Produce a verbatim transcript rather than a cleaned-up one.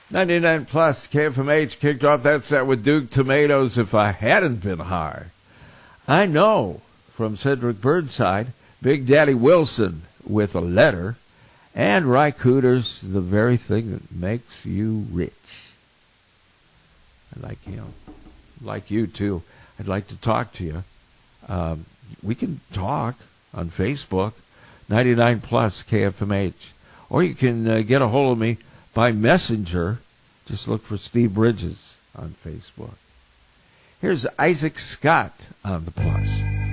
ninety-nine plus K F M H kicked off that set with Duke Tomatoes, If I Hadn't Been High. I know from Cedric Burnside, Big Daddy Wilson with A Letter, and Ry Cooter's The Very Thing That Makes You Rich. I like him. Like you, too. I'd like to talk to you. Um, we can talk on Facebook, ninety-nine plus K F M H. Or you can uh, get a hold of me by Messenger. Just look for Steve Bridges on Facebook. Here's Isaac Scott on the Plus.